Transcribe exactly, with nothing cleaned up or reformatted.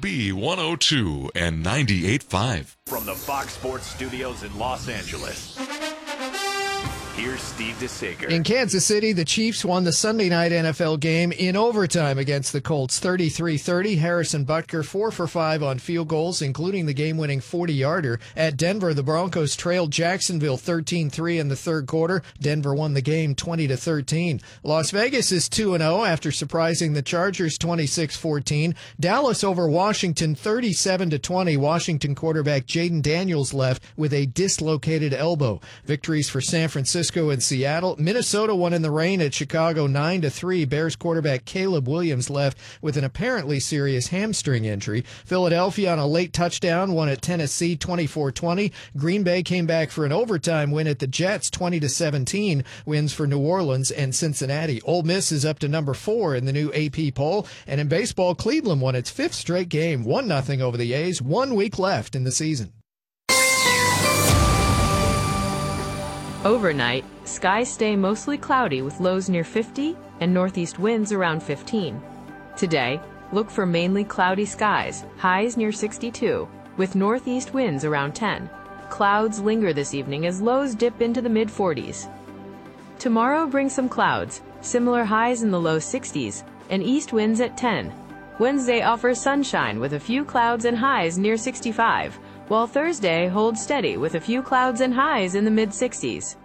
B one oh two and ninety-eight point five. From the Fox Sports Studios in Los Angeles, here's Steve DeSager. In Kansas City, the Chiefs won the Sunday night N F L game in overtime against the Colts, thirty-three thirty. Harrison Butker, four for five on field goals, including the game-winning forty-yarder. At Denver, the Broncos trailed Jacksonville thirteen three in the third quarter. Denver won the game twenty to thirteen. Las Vegas is two and oh after surprising the Chargers twenty-six fourteen. Dallas over Washington thirty-seven to twenty. Washington quarterback Jaden Daniels left with a dislocated elbow. Victories for San Francisco and Seattle. Minnesota won in the rain at Chicago nine to three. Bears quarterback Caleb Williams left with an apparently serious hamstring injury. Philadelphia on a late touchdown won at Tennessee twenty-four twenty. Green Bay came back for an overtime win at the Jets twenty to seventeen. Wins for New Orleans and Cincinnati. Ole Miss is up to number four in the new A P poll. And in baseball, Cleveland won its fifth straight game, one nothing over the A's. One week left in the season. Overnight, skies stay mostly cloudy with lows near fifty and northeast winds around fifteen. Today, look for mainly cloudy skies, highs near sixty-two, with northeast winds around ten. Clouds linger this evening as lows dip into the mid forties. Tomorrow brings some clouds, similar highs in the low sixties, and east winds at ten. Wednesday offers sunshine with a few clouds and highs near sixty-five, while Thursday holds steady with a few clouds and highs in the mid sixties.